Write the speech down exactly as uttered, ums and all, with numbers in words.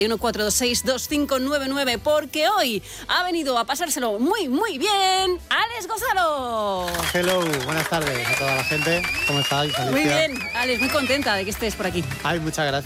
uno cuatro dos seis dos cinco nueve nueve, porque hoy ha venido a pasárselo muy, muy bien Alex Gonzalo. Hello, buenas tardes a toda la gente. ¿Cómo estáis, Alicia? Muy bien, Alex, muy contenta de que estés por aquí. Ay, muchas gracias.